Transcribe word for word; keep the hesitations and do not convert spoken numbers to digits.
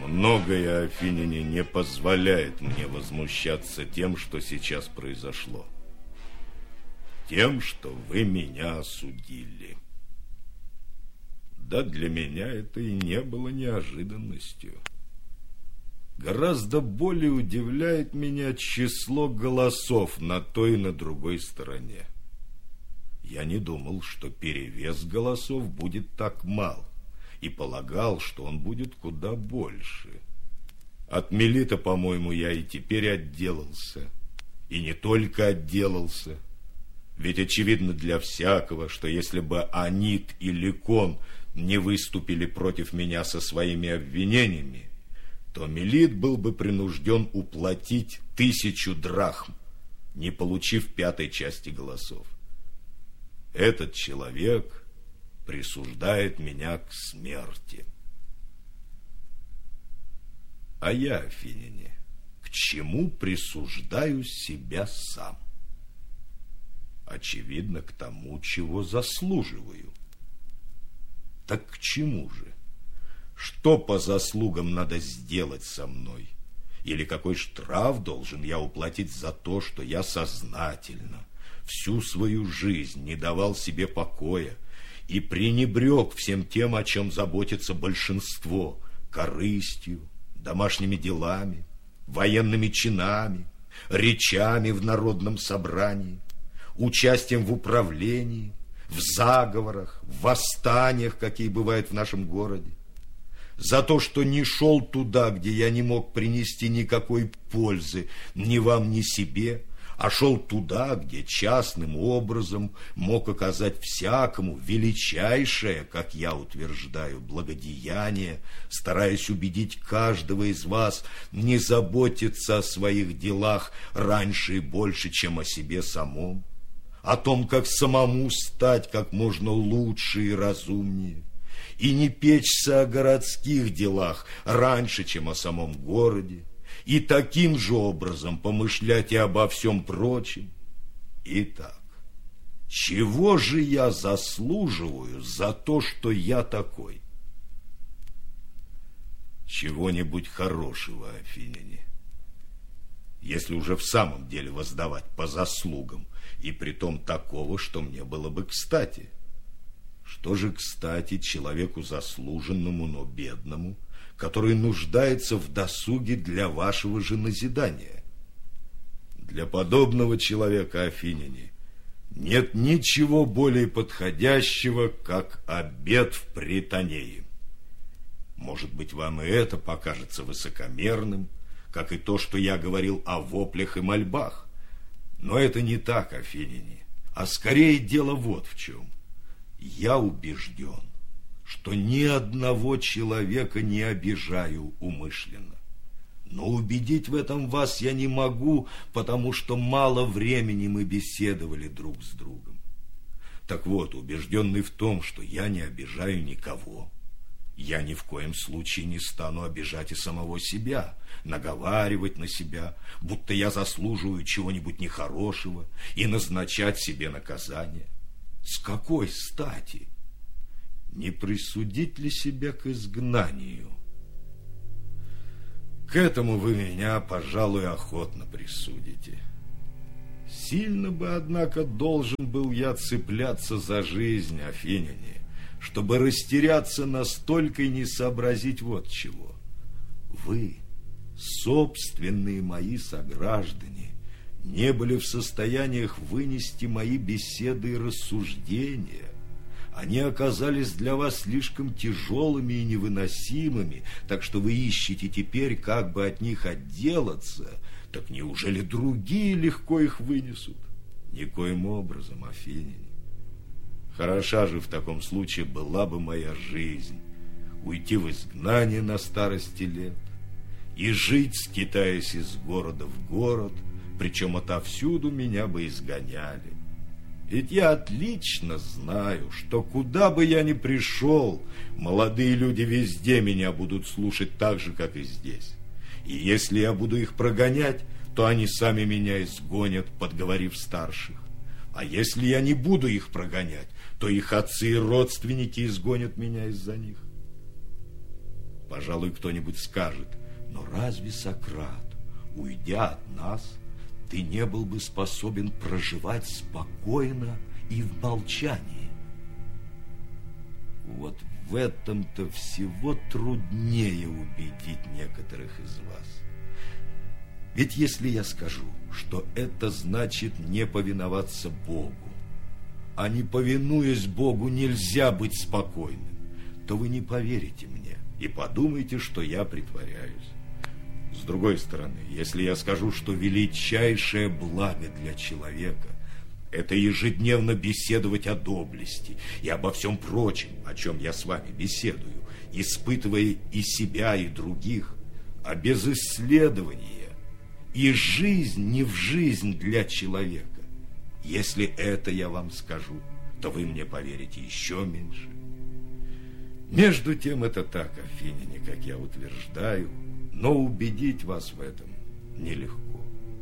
Многое, афиняне, не позволяет мне возмущаться тем, что сейчас произошло. Тем, что вы меня осудили. Да для меня это и не было неожиданностью. Гораздо более удивляет меня число голосов на той и на другой стороне. Я не думал, что перевес голосов будет так мал, и полагал, что он будет куда больше. От Мелита, по-моему, я и теперь отделался. И не только отделался. Ведь очевидно для всякого, что если бы Анит и Ликон не выступили против меня со своими обвинениями, то Мелит был бы принужден уплатить тысячу драхм, не получив пятой части голосов. Этот человек присуждает меня к смерти. А я, афиняне, к чему присуждаю себя сам? Очевидно, к тому, чего заслуживаю. Так к чему же? Что по заслугам надо сделать со мной? Или какой штраф должен я уплатить за то, что я сознательно всю свою жизнь не давал себе покоя и пренебрег всем тем, о чем заботится большинство: корыстью, домашними делами, военными чинами, речами в народном собрании, участием в управлении, в заговорах, в восстаниях, какие бывают в нашем городе, за то, что не шел туда, где я не мог принести никакой пользы ни вам, ни себе, а шел туда, где частным образом мог оказать всякому величайшее, как я утверждаю, благодеяние, стараясь убедить каждого из вас не заботиться о своих делах раньше и больше, чем о себе самом, о том, как самому стать как можно лучше и разумнее, и не печься о городских делах раньше, чем о самом городе, и таким же образом помышлять и обо всем прочем. Итак, чего же я заслуживаю за то, что я такой? Чего-нибудь хорошего, афиняне. Если уже в самом деле воздавать по заслугам, и притом такого, что мне было бы кстати. Что же кстати человеку заслуженному, но бедному, который нуждается в досуге для вашего же назидания? Для подобного человека, афиняне, нет ничего более подходящего, как обед в Притонее. Может быть, вам и это покажется высокомерным, как и то, что я говорил о воплях и мольбах. Но это не так, афиняне, а скорее дело вот в чем. Я убежден, что ни одного человека не обижаю умышленно. Но убедить в этом вас я не могу, потому что мало времени мы беседовали друг с другом. Так вот, убежденный в том, что я не обижаю никого, я ни в коем случае не стану обижать и самого себя, наговаривать на себя, будто я заслуживаю чего-нибудь нехорошего, и назначать себе наказание. С какой стати? Не присудить ли себя к изгнанию? К этому вы меня, пожалуй, охотно присудите. Сильно бы, однако, должен был я цепляться за жизнь, афиняне, чтобы растеряться настолько и не сообразить вот чего. Вы, собственные мои сограждане, не были в состояниях вынести мои беседы и рассуждения. Они оказались для вас слишком тяжелыми и невыносимыми, так что вы ищете теперь, как бы от них отделаться. Так неужели другие легко их вынесут? Никоим образом, афиняне. Хороша же в таком случае была бы моя жизнь: уйти в изгнание на старости лет и жить, скитаясь из города в город, причем отовсюду меня бы изгоняли. Ведь я отлично знаю, что куда бы я ни пришел, молодые люди везде меня будут слушать так же, как и здесь. И если я буду их прогонять, то они сами меня изгонят, подговорив старших. А если я не буду их прогонять, то их отцы и родственники изгонят меня из-за них. Пожалуй, кто-нибудь скажет: но разве, Сократ, уйдя от нас, ты не был бы способен проживать спокойно и в молчании? Вот в этом-то всего труднее убедить некоторых из вас. Ведь если я скажу, что это значит не повиноваться Богу, а не повинуясь Богу нельзя быть спокойным, то вы не поверите мне и подумаете, что я притворяюсь. С другой стороны, если я скажу, что величайшее благо для человека – это ежедневно беседовать о доблести и обо всем прочем, о чем я с вами беседую, испытывая и себя, и других, а без исследования и жизнь не в жизнь для человека. Если это я вам скажу, то вы мне поверите еще меньше. Между тем, это так, афиняне, как я утверждаю, но убедить вас в этом нелегко.